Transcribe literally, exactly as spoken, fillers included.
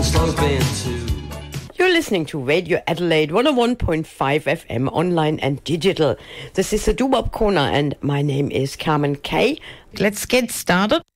sloping too. You're listening to Radio Adelaide one oh one point five F M, online and digital. This is the Doo-Wop Corner, and my name is Carmen Kay. Let's get started.